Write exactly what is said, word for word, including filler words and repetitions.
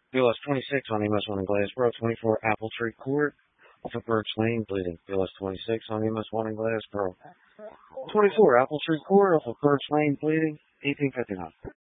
B L S twenty-six on E M S one in Glassboro, twenty-four Apple Tree Court, off of Birch Lane, bleeding. B L S twenty-six on E M S one in Glassboro, twenty-four Apple Tree Court, off of Birch Lane, bleeding, eighteen fifty-nine.